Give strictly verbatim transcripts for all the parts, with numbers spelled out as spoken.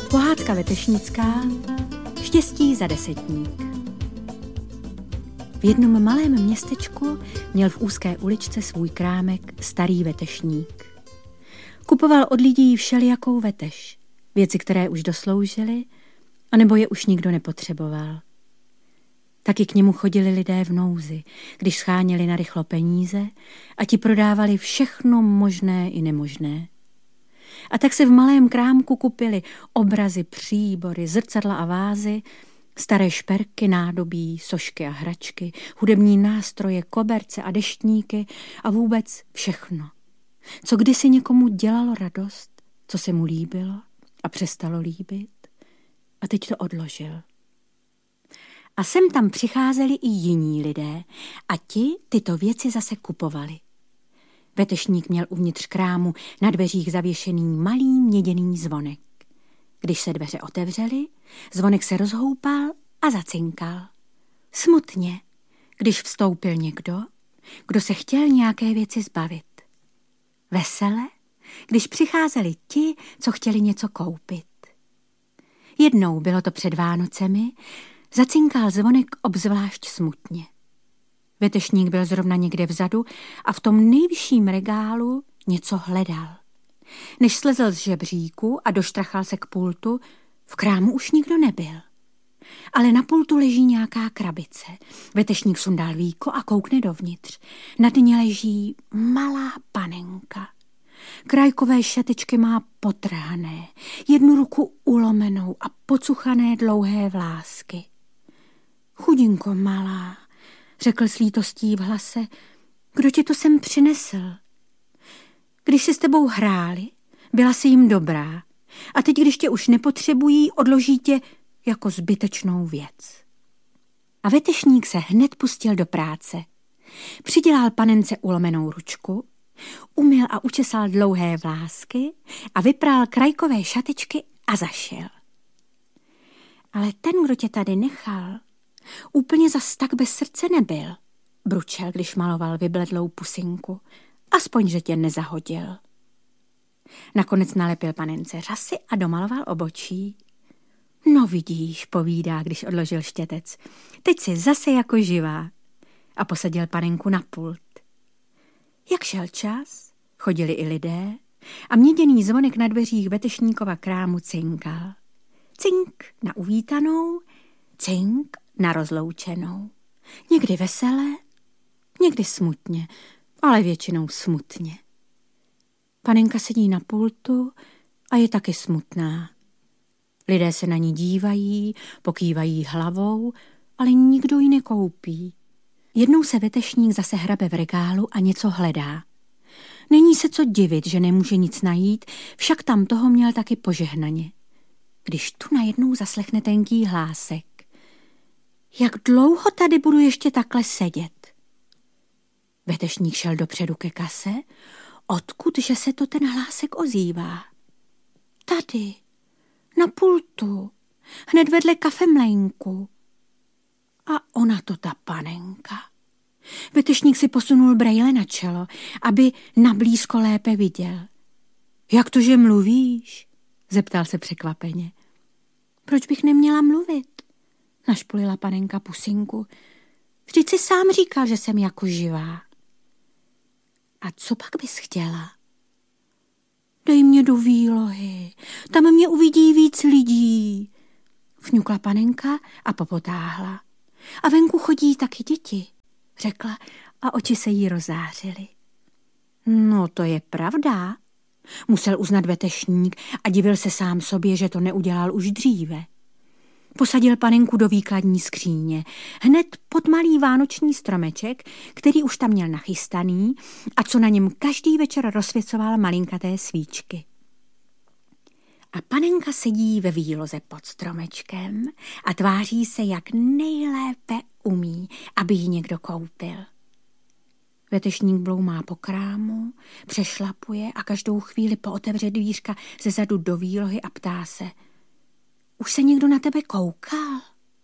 Pohádka vetešnická Štěstí za desetník. V jednom malém městečku měl v úzké uličce svůj krámek starý vetešník. Kupoval od lidí všelijakou veteš, věci, které už dosloužily, anebo je už nikdo nepotřeboval. Taky k němu chodili lidé v nouzi, když scháněli narychlo peníze a ti prodávali všechno možné i nemožné. A tak se v malém krámku kupili obrazy, příbory, zrcadla a vázy, staré šperky, nádobí, sošky a hračky, hudební nástroje, koberce a deštníky a vůbec všechno, co kdysi někomu dělalo radost, co se mu líbilo a přestalo líbit a teď to odložil. A sem tam přicházeli i jiní lidé a ti tyto věci zase kupovali. Vetešník měl uvnitř krámu na dveřích zavěšený malý měděný zvonek. Když se dveře otevřely, zvonek se rozhoupal a zacinkal. Smutně, když vstoupil někdo, kdo se chtěl nějaké věci zbavit. Vesele, když přicházeli ti, co chtěli něco koupit. Jednou, bylo to před Vánocemi, zacinkal zvonek obzvlášť smutně. Vetešník byl zrovna někde vzadu a v tom nejvyšším regálu něco hledal. Než slezl z žebříku a doštrachal se k pultu, v krámu už nikdo nebyl. Ale na pultu leží nějaká krabice. Vetešník sundal víko a koukne dovnitř. Na dně leží malá panenka. Krajkové šatičky má potrhané, jednu ruku ulomenou a pocuchané dlouhé vlásky. Chudinko malá, řekl s lítostí v hlase, kdo tě to sem přinesl? Když si s tebou hráli, byla si jim dobrá a teď, když tě už nepotřebují, odloží tě jako zbytečnou věc. A vetešník se hned pustil do práce. Přidělal panence ulomenou ručku, umyl a učesal dlouhé vlásky a vypral krajkové šatičky a zašel. Ale ten, kdo tě tady nechal, úplně zas tak bez srdce nebyl, bručel, když maloval vybledlou pusinku, aspoň, že tě nezahodil. Nakonec nalepil panence řasy a domaloval obočí. No vidíš, povídá, když odložil štětec, teď jsi zase jako živá. A posadil panenku na pult. Jak šel čas, chodili i lidé a měděný zvonek na dveřích vetešníkova krámu cinkal. Cink na uvítanou, cink na rozloučenou. Někdy veselé, někdy smutně, ale většinou smutně. Panenka sedí na pultu a je taky smutná. Lidé se na ní dívají, pokývají hlavou, ale nikdo ji nekoupí. Jednou se vetešník zase hrabe v regálu a něco hledá. Není se co divit, že nemůže nic najít, však tam toho měl taky požehnaně. Když tu najednou zaslechne tenký hlásek. Jak dlouho tady budu ještě takhle sedět? Vetešník šel dopředu ke kase, odkud že se to ten hlásek ozývá. Tady, na pultu, hned vedle kafemlejnku. A ona to ta panenka. Vetešník si posunul brejle na čelo, aby nablízko lépe viděl. Jak to, že mluvíš? Zeptal se překvapeně. Proč bych neměla mluvit? Našpolila panenka pusinku. Vždyť si sám říkal, že jsem jako živá. A co pak bys chtěla? Dej mě do výlohy, tam mě uvidí víc lidí. Vňukla panenka a popotáhla. A venku chodí taky děti, řekla a oči se jí rozářily. No to je pravda, musel uznat vetešník a divil se sám sobě, že to neudělal už dříve. Posadil panenku do výkladní skříně, hned pod malý vánoční stromeček, který už tam měl nachystaný a co na něm každý večer rozsvěcoval malinkaté svíčky. A panenka sedí ve výloze pod stromečkem a tváří se, jak nejlépe umí, aby ji někdo koupil. Vetešník bloumá po krámu, přešlapuje a každou chvíli pootevře dvířka ze zadu do výlohy a ptá se. Už se někdo na tebe koukal?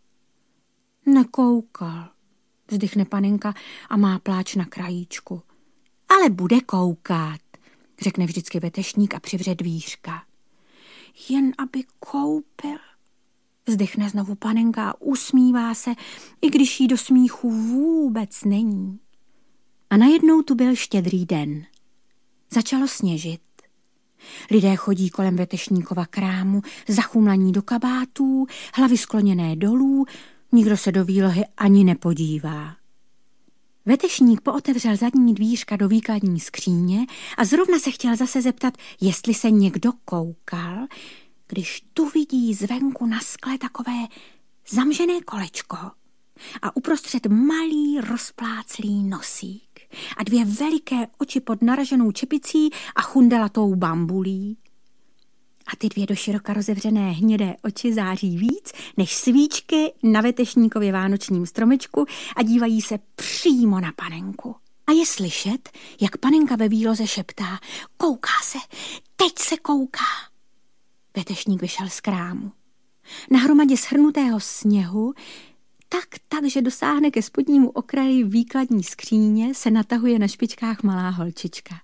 Nekoukal, vzdychne panenka a má pláč na krajíčku. Ale bude koukat, řekne vždycky vetešník a přivře dvířka. jen aby koupil. Vzdychne znovu panenka a usmívá se, i když jí do smíchu vůbec není. A najednou tu byl štědrý den. Začalo sněžit. Lidé chodí kolem Vetešníkova krámu, zachumlaní do kabátů, hlavy skloněné dolů, nikdo se do výlohy ani nepodívá. Vetešník pootevřel zadní dvířka do výkladní skříně a zrovna se chtěl zase zeptat, jestli se někdo koukal, když tu vidí zvenku na skle takové zamžené kolečko a uprostřed malý rozpláclý nosík a dvě veliké oči pod naraženou čepicí a chundelatou bambulí. A ty dvě doširoka rozevřené hnědé oči září víc než svíčky na Vetešníkově vánočním stromečku a dívají se přímo na panenku. A je slyšet, jak panenka ve výloze šeptá: kouká se, teď se kouká. Vetešník vyšel z krámu. Na hromadě shrnutého sněhu, tak, tak, že dosáhne ke spodnímu okraji výkladní skříně, se natahuje na špičkách malá holčička.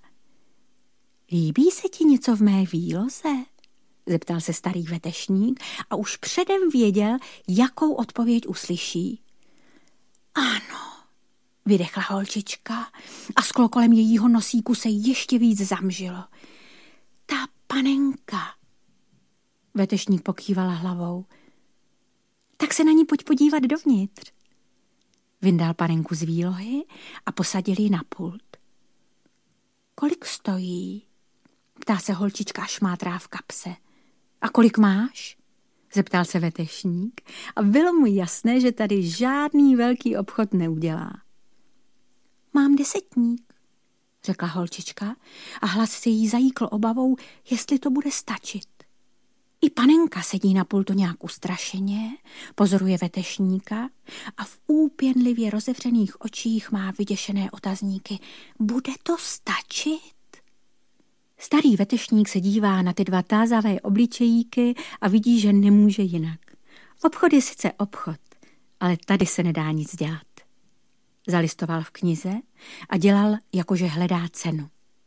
Líbí se ti něco v mé výloze? Zeptal se starý Vetešník a už předem věděl, jakou odpověď uslyší. Ano, vydechla holčička a sklo kolem jejího nosíku se ještě víc zamžilo. Ta panenka. Vetešník pokývala hlavou. Tak se na ní pojď podívat dovnitř. Vyndal panenku z výlohy a posadil ji na pult. Kolik stojí? Ptá se holčička a šmátrá v kapse. A kolik máš? Zeptal se Vetešník a bylo mu jasné, že tady žádný velký obchod neudělá. Mám desetník, řekla holčička a hlas se jí zajíkl obavou, jestli to bude stačit. I panenka sedí na pultu nějak ustrašeně, pozoruje Vetešníka a v úpěnlivě rozevřených očích má vyděšené otazníky. Bude to stačit? Starý Vetešník se dívá na ty dva tázavé obličejíky a vidí, že nemůže jinak. Obchod je sice obchod, ale tady se nedá nic dělat. Zalistoval v knize a dělal, jakože hledá cenu.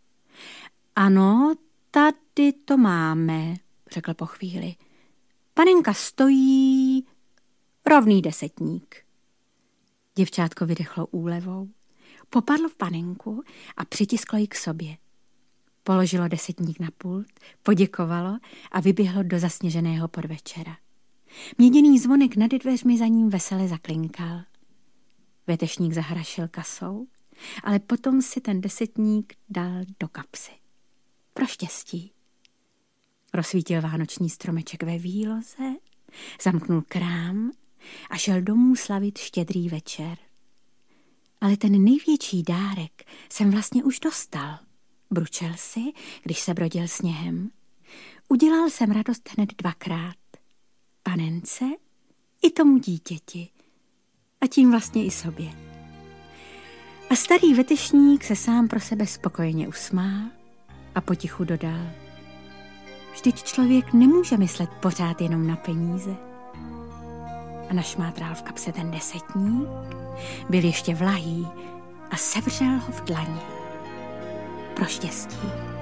Ano, tady to máme, řekl po chvíli. Panenka stojí rovný desetník. Děvčátko vydechlo úlevou, popadlo v panenku a přitisklo ji k sobě. Položilo desetník na pult, poděkovalo a vyběhlo do zasněženého podvečera. Měděný zvonek nad dveřmi za ním vesele zaklinkal. Vetešník zahrašil kasou, ale potom si ten desetník dal do kapsy. Pro štěstí. Rozsvítil vánoční stromeček ve výloze, zamknul krám a šel domů slavit štědrý večer. Ale ten největší dárek jsem vlastně už dostal, bručel si, když se brodil sněhem. Udělal jsem radost hned dvakrát. Panence i tomu dítěti. A tím vlastně i sobě. A starý Vetešník se sám pro sebe spokojeně usmál a potichu dodal: vždyť člověk nemůže myslet pořád jenom na peníze. A našmátral v kapse ten desetník, byl ještě vlahý a sevřel ho v dlani. Pro štěstí.